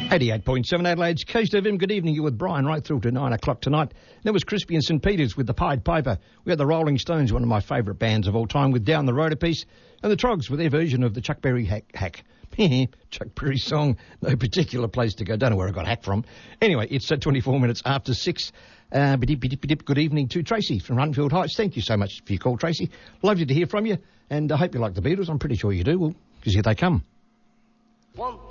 88.7 Adelaide's Coast FM. Good evening. You're with Brian right through to 9 o'clock tonight. There was Crispy and St. Peter's with the Pied Piper. We had the Rolling Stones, one of my favourite bands of all time, with Down the Road a piece. And the Trogs with their version of the Chuck Berry hack. Chuck Berry song, no particular place to go. Don't know where I got hack from. Anyway, it's 24 minutes after 6. Good evening to Tracy from Runfield Heights. Thank you so much for your call, Tracy. Lovely to hear from you. And I hope you like the Beatles. I'm pretty sure you do, because here they come.